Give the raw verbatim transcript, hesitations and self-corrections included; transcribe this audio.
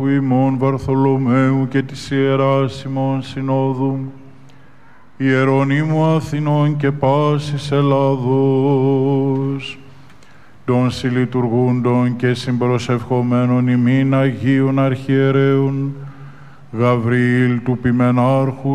Πατριάρχου ημών Βαρθολομαίου και της Ιεράς ημών Συνόδου, Ιερονύμου Αθηνών και πάσης Ελλάδος, των συλλειτουργούντων και συμπροσευχομένων ημίν Αγίων Αρχιερέων, Γαβριήλ του Ποιμενάρχου,